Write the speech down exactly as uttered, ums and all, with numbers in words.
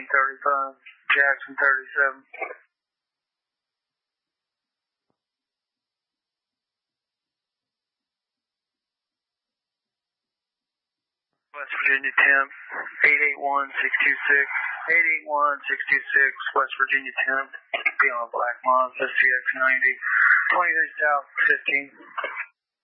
thirty-five, Jackson thirty-seven. West Virginia temp, eight eight one, six two six, eight eight one, six two six, West Virginia temp, beyond Black Moss, S C X ninety, twenty-three South, fifteen.